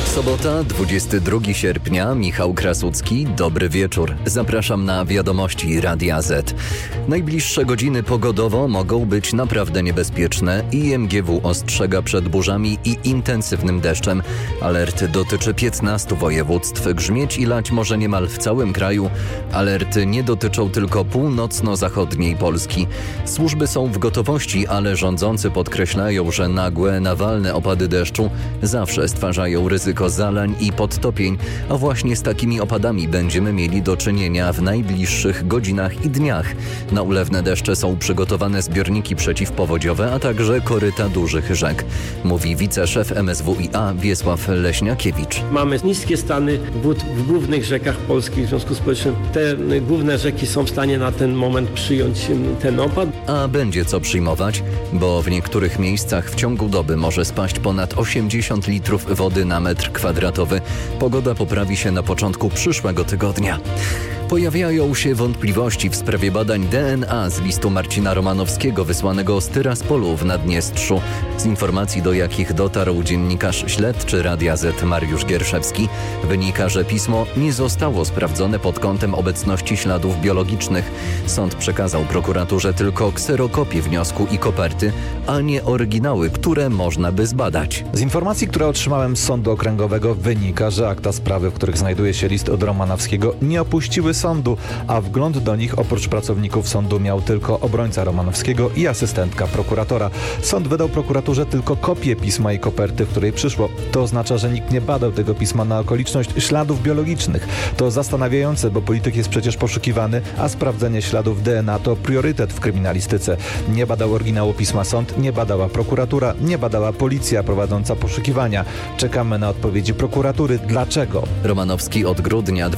Sobota, 22 sierpnia, Michał Krasucki, dobry wieczór. Zapraszam na wiadomości Radia Z. Najbliższe godziny pogodowo mogą być naprawdę niebezpieczne. IMGW ostrzega przed burzami i intensywnym deszczem. Alert dotyczy 15 województw. Grzmieć i lać może niemal w całym kraju. Alerty nie dotyczą tylko północno-zachodniej Polski. Służby są w gotowości, ale rządzący podkreślają, że nagłe, nawalne opady deszczu zawsze stwarzają ryzyko zalań i podtopień, a właśnie z takimi opadami będziemy mieli do czynienia w najbliższych godzinach i dniach. Na ulewne deszcze są przygotowane zbiorniki przeciwpowodziowe, a także koryta dużych rzek, mówi wiceszef MSWiA Wiesław Leśniakiewicz. Mamy niskie stany wód w głównych rzekach polskich, w związku z powyższym te główne rzeki są w stanie na ten moment przyjąć ten opad. A będzie co przyjmować, bo w niektórych miejscach w ciągu doby może spaść ponad 80 litrów wody na metr kwadratowy. Pogoda poprawi się na początku przyszłego tygodnia. Pojawiają się wątpliwości w sprawie badań DNA z listu Marcina Romanowskiego wysłanego z Tyraspolu w Naddniestrzu. Z informacji, do jakich dotarł dziennikarz śledczy Radia Z Mariusz Gierszewski, wynika, że pismo nie zostało sprawdzone pod kątem obecności śladów biologicznych. Sąd przekazał prokuraturze tylko kserokopie wniosku i koperty, a nie oryginały, które można by zbadać. Z informacji, które otrzymałem z Sądu Okręgowego, wynika, że akta sprawy, w których znajduje się list od Romanowskiego, nie opuściły sądu, a wgląd do nich oprócz pracowników sądu miał tylko obrońca Romanowskiego i asystentka prokuratora. Sąd wydał prokuraturze tylko kopię pisma i koperty, w której przyszło. To oznacza, że nikt nie badał tego pisma na okoliczność śladów biologicznych. To zastanawiające, bo polityk jest przecież poszukiwany, a sprawdzenie śladów DNA to priorytet w kryminalistyce. Nie badał oryginału pisma sąd, nie badała prokuratura, nie badała policja prowadząca poszukiwania. Czekamy na odpowiedzi prokuratury. Dlaczego? Romanowski od grudnia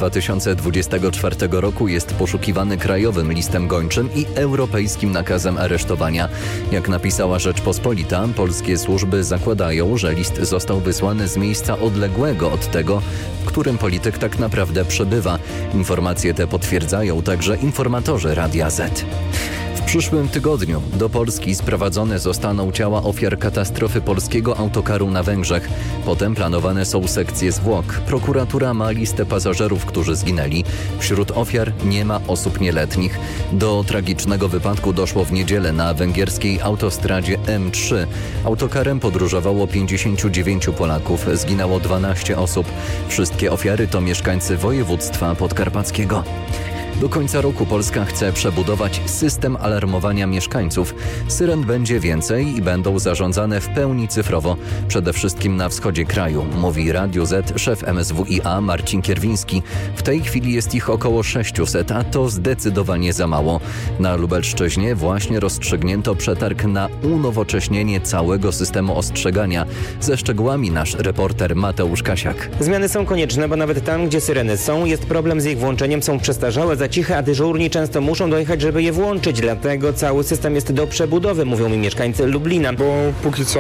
2024 roku jest poszukiwany krajowym listem gończym i europejskim nakazem aresztowania. Jak napisała Rzeczpospolita, polskie służby zakładają, że list został wysłany z miejsca odległego od tego, w którym polityk tak naprawdę przebywa. Informacje te potwierdzają także informatorzy Radia Z. W przyszłym tygodniu do Polski sprowadzone zostaną ciała ofiar katastrofy polskiego autokaru na Węgrzech. Potem planowane są sekcje zwłok. Prokuratura ma listę pasażerów, którzy zginęli. Wśród ofiar nie ma osób nieletnich. Do tragicznego wypadku doszło w niedzielę na węgierskiej autostradzie M3. Autokarem podróżowało 59 Polaków, zginęło 12 osób. Wszystkie ofiary to mieszkańcy województwa podkarpackiego. Do końca roku Polska chce przebudować system alarmowania mieszkańców. Syren będzie więcej i będą zarządzane w pełni cyfrowo. Przede wszystkim na wschodzie kraju, mówi Radiu Z szef MSWiA Marcin Kierwiński. W tej chwili jest ich około 600, a to zdecydowanie za mało. Na Lubelszczyźnie właśnie rozstrzygnięto przetarg na unowocześnienie całego systemu ostrzegania. Ze szczegółami nasz reporter Mateusz Kasiak. Zmiany są konieczne, bo nawet tam, gdzie syreny są, jest problem z ich włączeniem, są przestarzałe, za ciche, a dyżurni często muszą dojechać, żeby je włączyć. Dlatego cały system jest do przebudowy, mówią mi mieszkańcy Lublina. Bo póki co